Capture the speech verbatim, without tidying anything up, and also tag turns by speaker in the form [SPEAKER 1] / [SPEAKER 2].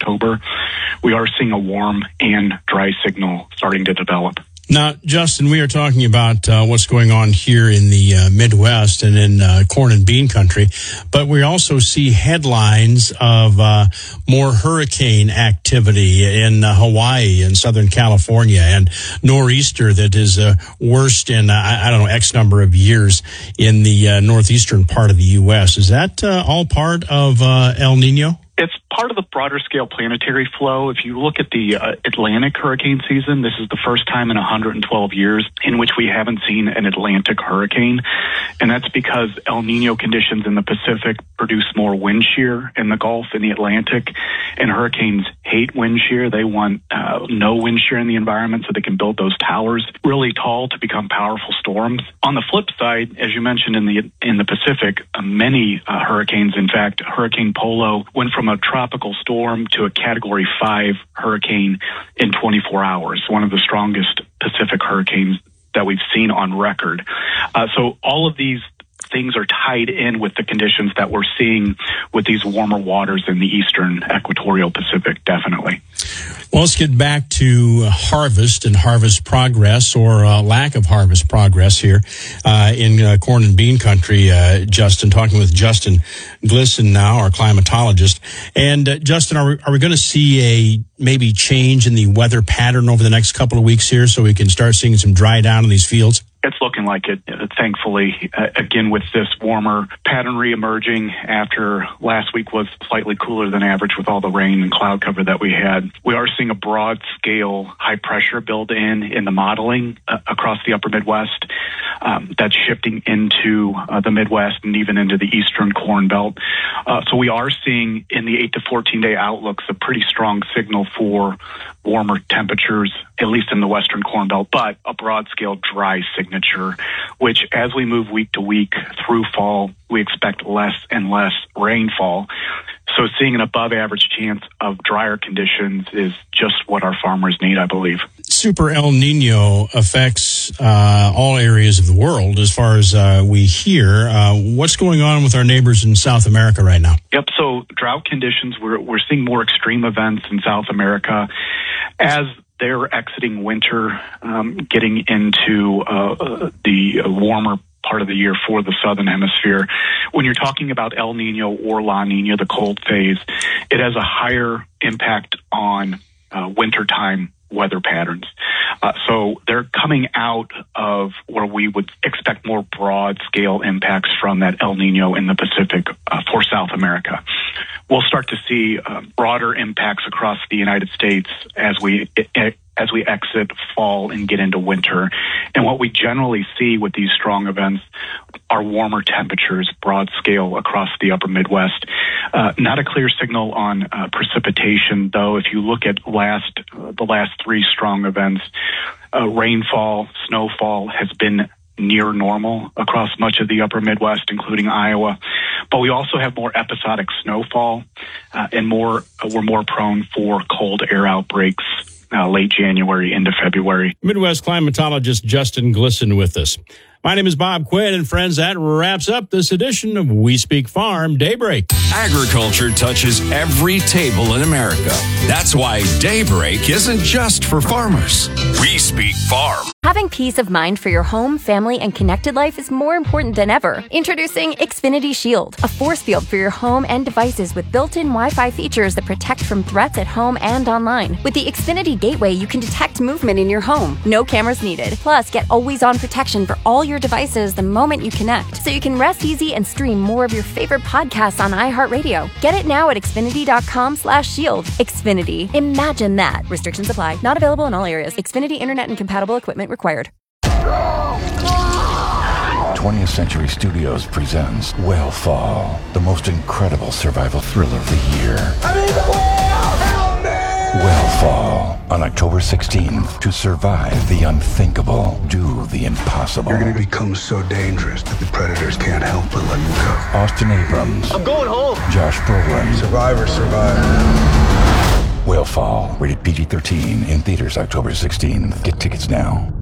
[SPEAKER 1] October, we are seeing a warm and dry signal starting to develop.
[SPEAKER 2] Now, Justin, we are talking about uh, what's going on here in the uh, Midwest and in uh, corn and bean country, but we also see headlines of uh, more hurricane activity in uh, Hawaii and Southern California, and nor'easter that is uh, worst in, uh, I don't know, X number of years in the uh, northeastern part of the U S. Is that uh, all part of uh, El Nino?
[SPEAKER 1] It's part of the broader scale planetary flow. If you look at the uh, Atlantic hurricane season, this is the first time in one hundred twelve years in which we haven't seen an Atlantic hurricane. And that's because El Nino conditions in the Pacific produce more wind shear in the Gulf and the Atlantic. And hurricanes hate wind shear. They want uh, no wind shear in the environment so they can build those towers really tall to become powerful storms. On the flip side, as you mentioned in the in the Pacific, uh, many uh, hurricanes, in fact, Hurricane Polo went from a tropical storm to a Category five hurricane in twenty-four hours, one of the strongest Pacific hurricanes that we've seen on record. Uh, so all of these things are tied in with the conditions that we're seeing with these warmer waters in the eastern equatorial Pacific, definitely.
[SPEAKER 2] Well, let's get back to harvest and harvest progress, or uh, lack of harvest progress here uh, in uh, corn and bean country, uh, Justin. Talking with Justin Glisson now, our climatologist. And uh, Justin, are we, are we going to see a maybe change in the weather pattern over the next couple of weeks here so we can start seeing some dry down in these fields?
[SPEAKER 1] It's looking like it, uh, thankfully, uh, again, with this warmer pattern reemerging after last week was slightly cooler than average with all the rain and cloud cover that we had. We are seeing a broad scale high pressure build in in the modeling uh, across the upper Midwest. Um, that's shifting into uh, the Midwest and even into the eastern Corn Belt. Uh, so we are seeing in the eight to fourteen day outlooks a pretty strong signal for warmer temperatures, at least in the western Corn Belt, but a broad scale dry signature, which as we move week to week through fall, we expect less and less rainfall. So seeing an above average chance of drier conditions is just what our farmers need, I believe.
[SPEAKER 2] Super El Nino affects uh, all areas of the world as far as uh, we hear. Uh, what's going on with our neighbors in South America right now?
[SPEAKER 1] Yep, so drought conditions, we're, we're seeing more extreme events in South America as they're exiting winter, um, getting into uh, the warmer part of the year for the southern hemisphere. When you're talking about El Nino or La Nina, the cold phase, it has a higher impact on uh, wintertime weather patterns. Uh, so they're coming out of where we would expect more broad scale impacts from that El Nino in the Pacific uh, for South America. We'll start to see uh, broader impacts across the United States as we as we exit fall and get into winter. And what we generally see with these strong events are warmer temperatures, broad scale across the upper Midwest. Uh, not a clear signal on uh, precipitation, though. If you look at last uh, the last three strong events, uh, rainfall, snowfall has been near normal across much of the upper Midwest, including Iowa. But we also have more episodic snowfall uh, and more uh, we're more prone for cold air outbreaks uh, late January into February.
[SPEAKER 2] Midwest climatologist Justin Glisson with us. My name is Bob Quinn, and friends, that wraps up this edition of We Speak Farm Daybreak.
[SPEAKER 3] Agriculture touches every table in America. That's why Daybreak isn't just for farmers. We Speak Farm.
[SPEAKER 4] Having peace of mind for your home, family, and connected life is more important than ever. Introducing Xfinity Shield, a force field for your home and devices with built-in Wi-Fi features that protect from threats at home and online. With the Xfinity Gateway, you can detect movement in your home. No cameras needed. Plus, get always-on protection for all your devices the moment you connect, so you can rest easy and stream more of your favorite podcasts on iHeartRadio. Get it now at Xfinity.com slash shield. Xfinity. Imagine that. Restrictions apply. Not available in all areas. Xfinity Internet and compatible equipment required.
[SPEAKER 5] twentieth Century Studios presents Whale the most incredible survival thriller of the year. I'm in the whale! Help me! Whale on October sixteenth. To survive the unthinkable, do the impossible.
[SPEAKER 6] You're going to become so dangerous that the predators can't help but let you go.
[SPEAKER 5] Austin Abrams.
[SPEAKER 7] I'm going home.
[SPEAKER 5] Josh Brolin.
[SPEAKER 6] Survivor, survivor.
[SPEAKER 5] Whale rated P G thirteen, in theaters October sixteenth. Get tickets now.